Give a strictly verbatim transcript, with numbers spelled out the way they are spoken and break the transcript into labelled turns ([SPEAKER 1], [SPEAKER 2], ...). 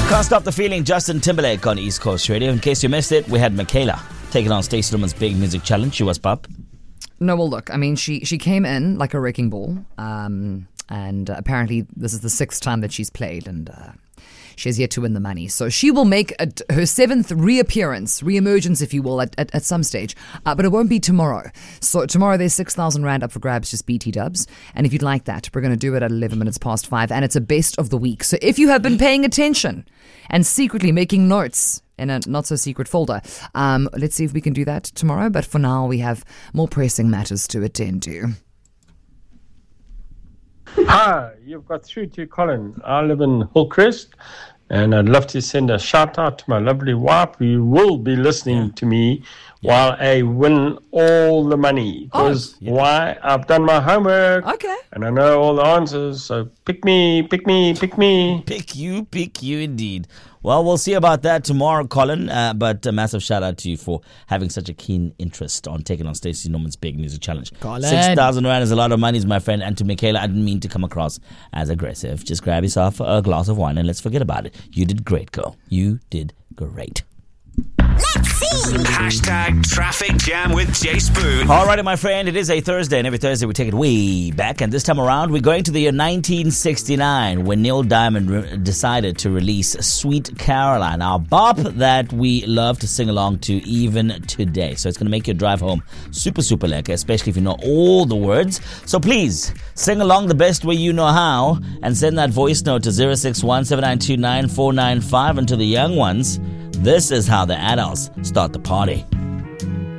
[SPEAKER 1] Can't Stop the Feeling, Justin Timberlake on East Coast Radio. In case you missed it, we had Michaela taking on Stacey Lumen's Big Music Challenge. She was pop.
[SPEAKER 2] No, well, look, I mean, she, she came in like a wrecking ball, um, and uh, apparently this is the sixth time that she's played, and uh, she has yet to win the money. So she will make a, her seventh reappearance, re-emergence, if you will, at, at, at some stage. Uh, but it won't be tomorrow. So tomorrow there's six thousand rand up for grabs, just B T dubs. And if you'd like that, we're going to do it at eleven minutes past five. And it's a best of the week. So if you have been paying attention and secretly making notes in a not-so-secret folder, um, let's see if we can do that tomorrow. But for now, we have more pressing matters to attend to.
[SPEAKER 3] Hi, you've got through to Colin. I live in Hillcrest, and I'd love to send a shout out to my lovely wife who will be listening yeah. to me yeah. while I win all the money. Because oh, yeah. why? I've done my homework.
[SPEAKER 2] Okay.
[SPEAKER 3] And I know all the answers. So pick me, pick me, pick me.
[SPEAKER 1] Pick you, pick you indeed. Well, we'll see about that tomorrow, Colin. Uh, but a massive shout out to you for having such a keen interest on taking on Stacey Lumen's Big Music Challenge.
[SPEAKER 2] Colin.
[SPEAKER 1] six thousand rand is a lot of money, my friend. And to Michaela, I didn't mean to come across as aggressive. Just grab yourself a glass of wine and let's forget about it. You did great, girl. You did great.
[SPEAKER 4] Let's see. Hashtag traffic jam with Jay Spoon.
[SPEAKER 1] Alrighty, my friend, it is a Thursday, and every Thursday we take it way back. And this time around, we're going to the year nineteen sixty-nine, when Neil Diamond re- decided to release Sweet Caroline, our bop that we love to sing along to even today. So it's going to make your drive home super, super lekker, especially if you know all the words. So please, sing along the best way you know how, and send that voice note to zero six one, seven nine two, nine four nine five. And to the young ones, this is how the adults start the party.